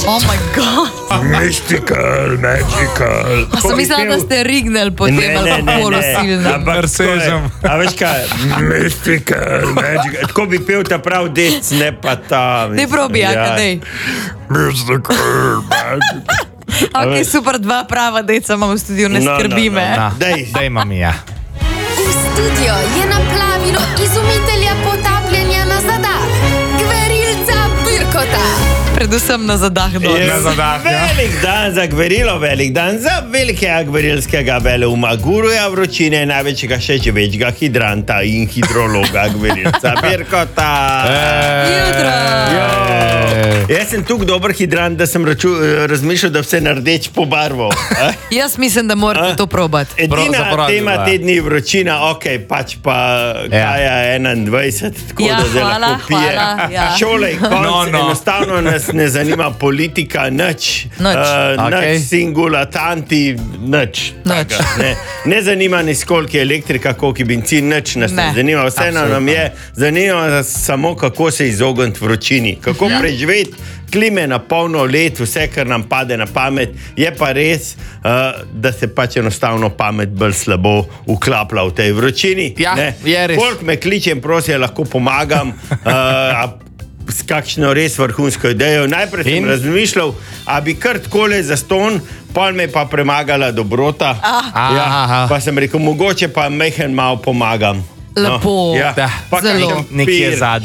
Oh my god. Mystical, magical. A sem mislila, da ste rignali potem alkoholu silno. A veš kaj? Mystical, magical. Tako bi pel ta prav dec, ne pa ta. Dej probi, Jaka, dej. Mystical, magical. Ok, super, dva prava deca imam v studiu, ne skrbi me. Daj, mamija. V studio je naplavilo izumitelja potapljanja na zadah, Gverilca Birkota. Predvsem na zadah dol. Na zadah, ja. Velik dan za Gverilo, velik dan za velikega gverilskega veleuma, guruja vročine, največjega še živečega hidranta in hidrologa Gverilca Birkota. Jutro! Jaz sem tukaj dober hidrant, da sem razmišljal, da vse nardeč pobarval. Jaz mislim, da morate to probati. Edina tema te dni vročina, ok, pač pa Kaja 21, tako Ja, da zdaj hvala, lahko pije. hvala, ja. Šolej, konc, enostavno nas ne zanima politika, nič. Nič singulatanti, nič. Ne zanima nas, koliko je elektrika, koliko je benzin, nič nas ne zanima. Vseeno nam je, zanima nas samo, kako se izogniti vročini, kako preživeti klime na polno let, vse, kar nam pade na pamet. Je pa res, da se pač enostavno pamet bolj slabo uklapla v tej vročini. Ja, je res. Koliko me kličem, prosim, lahko pomagam, s kakšno res vrhunsko idejo. Najprej sem razmišljal, a bi kar takole zaston, pol me pa premagala dobrota. Pa sem rekel, mogoče pa mehen malo pomagam. Lepo. Pa Zelo. kakšen Nekje pir. zadnji.